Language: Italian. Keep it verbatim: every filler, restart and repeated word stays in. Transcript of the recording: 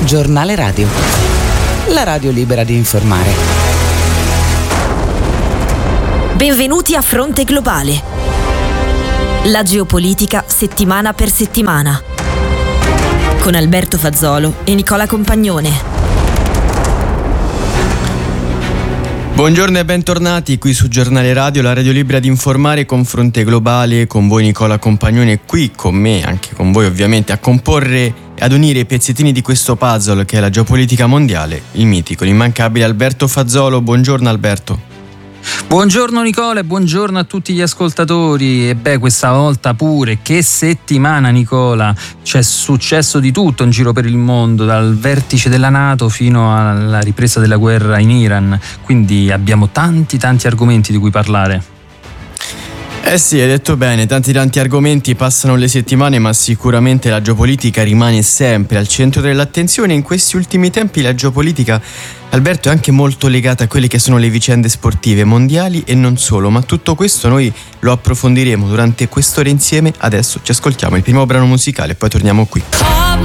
Giornale Radio. La radio libera di informare. Benvenuti a Fronte Globale. La geopolitica settimana per settimana. Con Alberto Fazzolo e Nicola Compagnone. Buongiorno e bentornati qui su Giornale Radio, la radio libera di informare con Fronte Globale, con voi Nicola Compagnone, qui con me, anche con voi ovviamente, a comporre e ad unire i pezzettini di questo puzzle che è la geopolitica mondiale, il mitico, l'immancabile Alberto Fazzolo. Buongiorno Alberto. Buongiorno Nicola e buongiorno a tutti gli ascoltatori. E beh, questa volta pure, che settimana Nicola, c'è successo di tutto in giro per il mondo, dal vertice della NATO fino alla ripresa della guerra in Iran, quindi abbiamo tanti tanti argomenti di cui parlare. Eh sì, hai detto bene, tanti tanti argomenti, passano le settimane, ma sicuramente la geopolitica rimane sempre al centro dell'attenzione. In questi ultimi tempi la geopolitica, Alberto, è anche molto legata a quelle che sono le vicende sportive mondiali e non solo, ma tutto questo noi lo approfondiremo durante quest'ora insieme. Adesso ci ascoltiamo il primo brano musicale e poi torniamo qui.